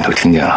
我听见了。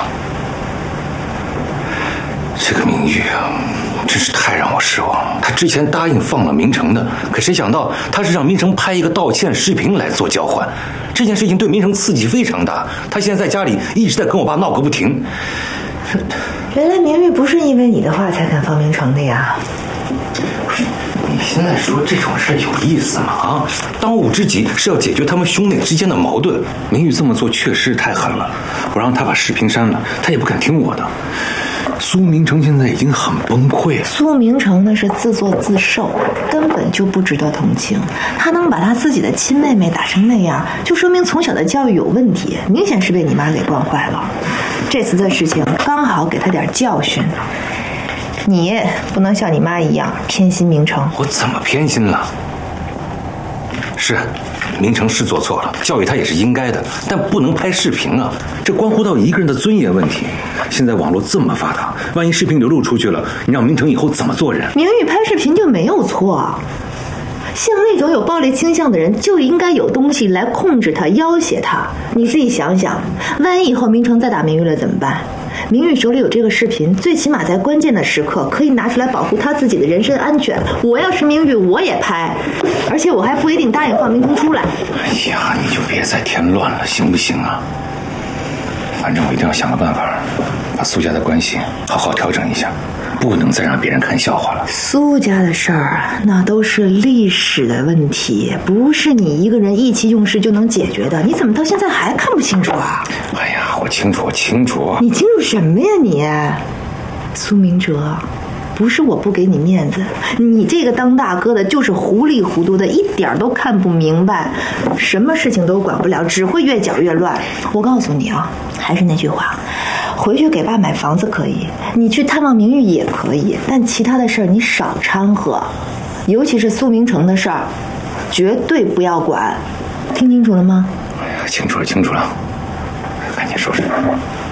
这个明玉啊，真是太让我失望了。他之前答应放了明成的，可谁想到他是让明成拍一个道歉视频来做交换。这件事情对明成刺激非常大，他现在在家里一直在跟我爸闹个不停。 原来明玉不是因为你的话才敢放明成的呀？ 你现在说这种事有意思吗？啊，当务之急是要解决他们兄妹之间的矛盾。明玉这么做确实太狠了，我让他把视频删了，他也不肯听我的。苏明成现在已经很崩溃了。 苏明成那是自作自受，根本就不值得同情。他能把他自己的亲妹妹打成那样，就说明从小的教育有问题，明显是被你妈给惯坏了。这次的事情刚好给他点教训。你不能像你妈一样偏心明成。 我怎么偏心了？是，明成是做错了，教育他也是应该的，但不能拍视频啊，这关乎到一个人的尊严问题。现在网络这么发达，万一视频流露出去了，你让明成以后怎么做人？ 明玉拍视频就没有错，像那种有暴力倾向的人就应该有东西来控制他、要挟他。你自己想想，万一以后明成再打明玉了怎么办？明玉手里有这个视频，最起码在关键的时刻可以拿出来保护他自己的人身安全。我要是明玉，我也拍，而且我还不一定答应放明成出来。 哎呀，你就别再添乱了，行不行啊？反正我一定要想个办法，把苏家的关系好好调整一下，不能再让别人看笑话了。 苏家的事儿那都是历史的问题，不是你一个人意气用事就能解决的。你怎么到现在还看不清楚啊？ 哎呀，我清楚，我清楚。 你清楚什么呀你？苏明哲，不是我不给你面子，你这个当大哥的就是糊里糊涂的，一点都看不明白，什么事情都管不了，只会越搅越乱。我告诉你啊，还是那句话，回去给爸买房子可以，你去探望明玉也可以，但其他的事儿你少掺和，尤其是苏明成的事儿，绝对不要管，听清楚了吗？ 哎呀，清楚了，清楚了，赶紧收拾。